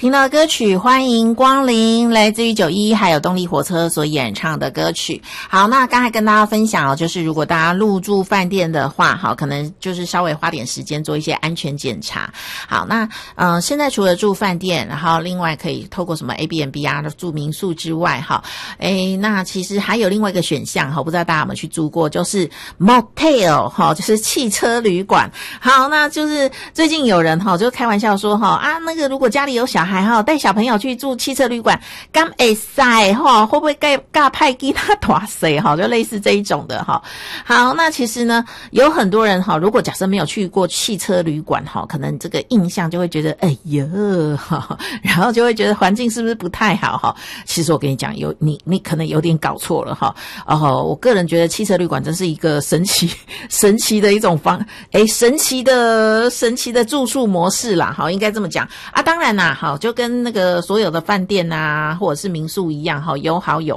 听到歌曲欢迎光临，来自于91还有动力火车所演唱的歌曲。好，那刚才跟大家分享哦，就是如果大家入住饭店的话，好，可能就是稍微花点时间做一些安全检查。好，那现在除了住饭店，然后另外可以透过什么 Airbnb 啊住民宿之外，好，那其实还有另外一个选项，好，不知道大家有没有去住过，就是 motel 哈，就是汽车旅馆。好，那就是最近有人哈就开玩笑说哈那个如果家里有小孩哈，带小朋友去住汽车旅馆，敢会塞哈？会不会尬派给他大塞哈？就类似这一种的哈。好，那其实呢，有很多人哈，如果假设没有去过汽车旅馆哈，可能这个印象就会觉得哎呀哈，然后就会觉得环境是不是不太好哈？其实我跟你讲，你可能有点搞错了哈。我个人觉得汽车旅馆真是一个神奇的一种神奇的住宿模式啦，好，应该这么讲啊。当然啦，好，就跟那个所有的饭店啊或者是民宿一样，好，有好有